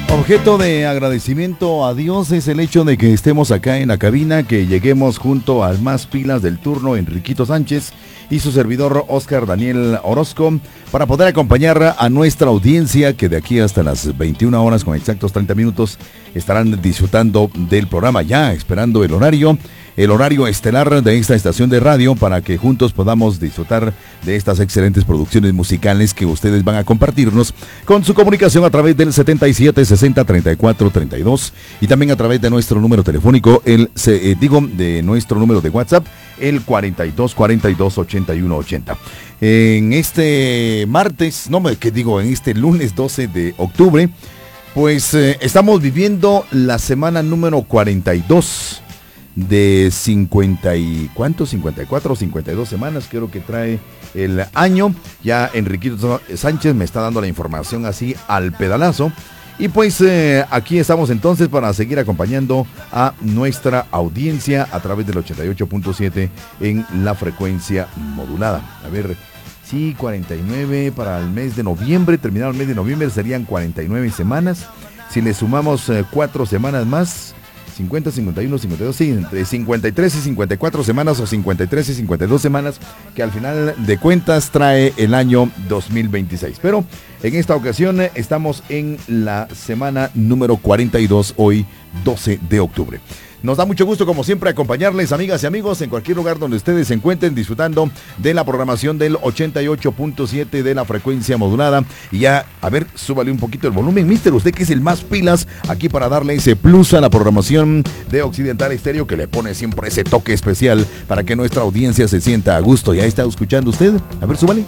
Objeto de agradecimiento a Dios es el hecho de que estemos acá en la cabina, que lleguemos junto al más pilas del turno, Enriquito Sánchez, y su servidor Oscar Daniel Orozco, para poder acompañar a nuestra audiencia que de aquí hasta las 21 horas con exactos 30 minutos estarán disfrutando del programa, ya esperando el horario estelar de esta estación de radio, para que juntos podamos disfrutar de estas excelentes producciones musicales que ustedes van a compartirnos con su comunicación a través del 77 60 34 32 y también a través de nuestro número telefónico, de nuestro número de WhatsApp, el 42 42 81 80. En este en este lunes 12 de octubre, pues estamos viviendo la semana número 42 de 54 o 52 semanas, creo que trae el año. Ya Enriquito Sánchez me está dando la información así al pedalazo. Y pues aquí estamos entonces para seguir acompañando a nuestra audiencia a través del 88.7 en la frecuencia modulada. A ver, sí, 49 para el mes de noviembre, terminado el mes de noviembre serían 49 semanas. Si le sumamos 4 semanas más, 50, 51, 52, sí, entre 53 y 54 semanas o 53 y 52 semanas, que al final de cuentas trae el año 2026. Pero en esta ocasión estamos en la semana número 42, hoy 12 de octubre. Nos da mucho gusto, como siempre, acompañarles, amigas y amigos, en cualquier lugar donde ustedes se encuentren, disfrutando de la programación del 88.7 de la frecuencia modulada. Y ya, a ver, súbale un poquito el volumen, mister, usted que es el más pilas aquí para darle ese plus a la programación de Occidental Estéreo, que le pone siempre ese toque especial para que nuestra audiencia se sienta a gusto. ¿Ya está escuchando usted? A ver, súbale.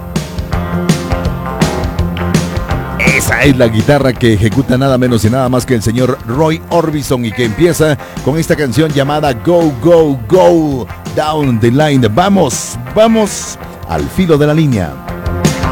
Esa es la guitarra que ejecuta nada menos y nada más que el señor Roy Orbison, y que empieza con esta canción llamada Go, Go, Go Down the Line. Vamos al filo de la línea.